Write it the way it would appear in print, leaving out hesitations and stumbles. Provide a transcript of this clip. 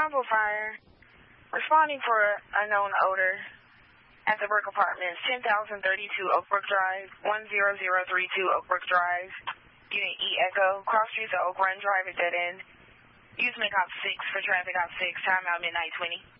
Campo Fire. Responding for unknown odor at the Burke Apartments, 10,032 Oakbrook Drive, 10032 Oakbrook Drive, Unit E Echo, cross streets of Oak Run Drive at dead end. Use McOp 6 for traffic op 6, timeout midnight 20.